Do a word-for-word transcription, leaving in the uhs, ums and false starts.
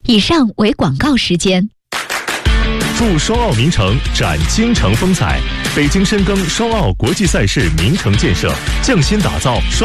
以上为广告时间。 祝双澳名城展京城风采。北京深耕双澳国际赛事名城建设，匠心打造双